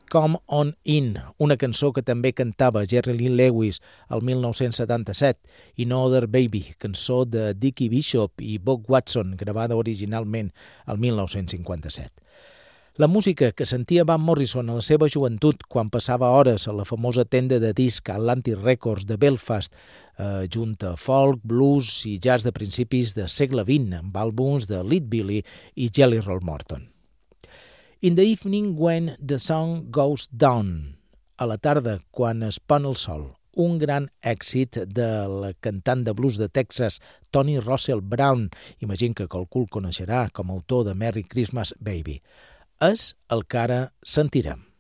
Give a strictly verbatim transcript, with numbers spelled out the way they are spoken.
Come On In, una cançó que també cantava Jerry Lee Lewis el mil nou-cents setanta-set, i No Other Baby, cançó de Dickie Bishop i Bob Watson, gravada originalment el mil nou-cents cinquanta-set. La música que sentia Van Morrison a la seva joventut quan passava hores a la famosa tenda de disc Atlantic Records de Belfast, eh, junt a folk, blues i jazz de principis del segle vint, amb àlbums de Lead Belly i Jelly Roll Morton. In the Evening When the Sun Goes Down, a la tarda quan es pon el sol, un gran èxit de la cantant de blues de Texas, Tony Russell Brown, imagino que qualcú el coneixerà com a autor de Merry Christmas Baby. És el que ara sentirem.